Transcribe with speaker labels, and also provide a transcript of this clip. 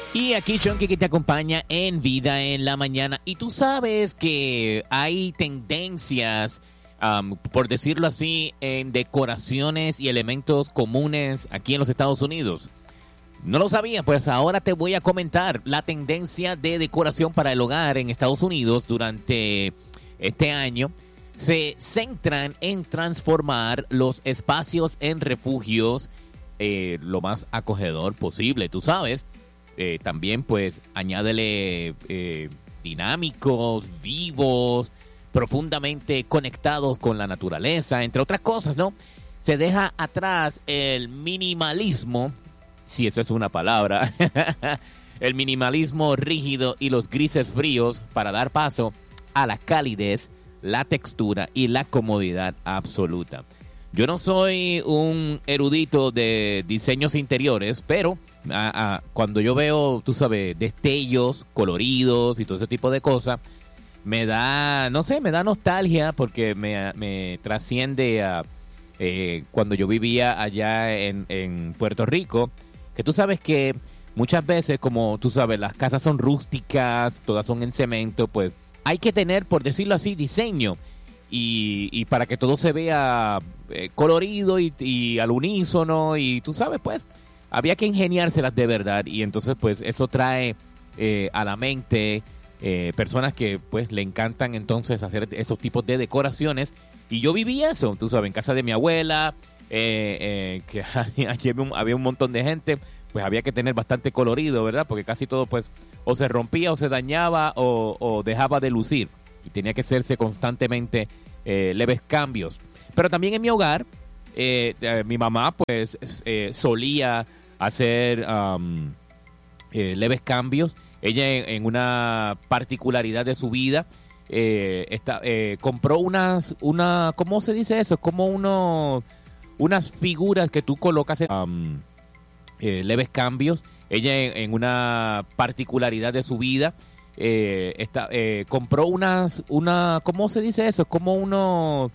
Speaker 1: Y aquí Chonky que te acompaña en Vida en la Mañana. Y tú sabes que hay tendencias, por decirlo así, en decoraciones y elementos comunes aquí en los Estados Unidos. ¿No lo sabía? Pues ahora te voy a comentar la tendencia de decoración para el hogar en Estados Unidos durante este año. Se centran en transformar los espacios en refugios lo más acogedor posible, tú sabes. También pues añádele dinámicos, vivos, profundamente conectados con la naturaleza, entre otras cosas, ¿no? Se deja atrás el minimalismo, si eso es una palabra, el minimalismo rígido y los grises fríos para dar paso a la calidez, la textura y la comodidad absoluta. Yo no soy un erudito de diseños interiores, pero cuando yo veo, tú sabes, destellos coloridos y todo ese tipo de cosas, me da, no sé, me da nostalgia porque me trasciende a cuando yo vivía allá en Puerto Rico, que tú sabes que muchas veces, como tú sabes, las casas son rústicas, todas son en cemento, pues hay que tener, por decirlo así, diseño y para que todo se vea colorido y al unísono y tú sabes, pues había que ingeniárselas de verdad y entonces pues eso trae a la mente personas que pues le encantan entonces hacer esos tipos de decoraciones y yo viví eso, tú sabes, en casa de mi abuela, que allí había un montón de gente, pues había que tener bastante colorido, ¿verdad? Porque casi todo pues o se rompía o se dañaba o dejaba de lucir y tenía que hacerse constantemente leves cambios. Pero también en mi hogar, mi mamá pues solía hacer leves cambios. Ella en una particularidad de su vida compró ¿cómo se dice eso? Como unas figuras que tú colocas en leves cambios. Ella en una particularidad de su vida compró ¿cómo se dice eso? Como